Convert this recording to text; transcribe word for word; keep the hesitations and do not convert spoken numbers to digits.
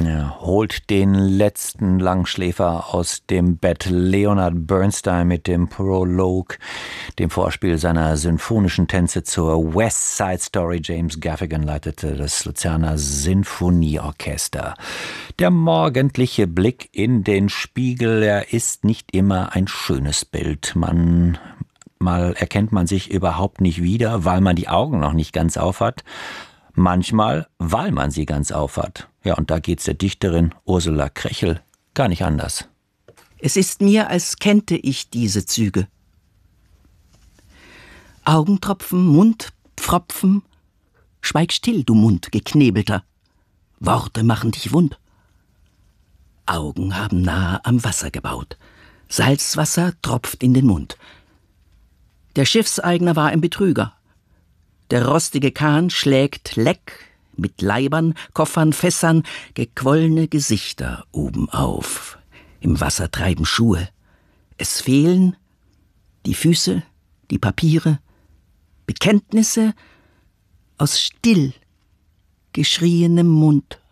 Er holt den letzten Langschläfer aus dem Bett. Leonard Bernstein mit dem Prolog, dem Vorspiel seiner symphonischen Tänze zur West Side Story. James Gaffigan leitete das Luzerner Sinfonieorchester. Der morgendliche Blick in den Spiegel, er ist nicht immer ein schönes Bild. Man, mal erkennt man sich überhaupt nicht wieder, weil man die Augen noch nicht ganz auf hat. Manchmal, weil man sie ganz auf hat. Ja, und da geht's der Dichterin Ursula Krechel gar nicht anders. Es ist mir, als kennte ich diese Züge. Augentropfen, Mundpfropfen, schweig still, du Mund, geknebelter. Worte machen dich wund. Augen haben nahe am Wasser gebaut. Salzwasser tropft in den Mund. Der Schiffseigner war ein Betrüger. Der rostige Kahn schlägt leck, mit Leibern, Koffern, Fässern, gequollene Gesichter oben auf. Im Wasser treiben Schuhe. Es fehlen die Füße, die Papiere, Bekenntnisse aus still geschrieenem Mund.